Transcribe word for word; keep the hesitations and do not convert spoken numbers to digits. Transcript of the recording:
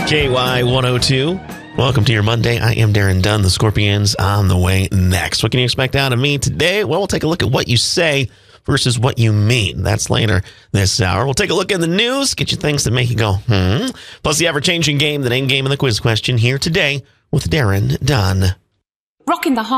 K Y one oh two. Welcome to your Monday. I am Darren Dunn. The Scorpions on the way next. What can you expect out of me today? Well, we'll take a look at what you say versus what you mean. That's later this hour. We'll take a look at the news, get you things that make you go, hmm. Plus the ever-changing game, the name game, and the quiz question here today with Darren Dunn. Rocking the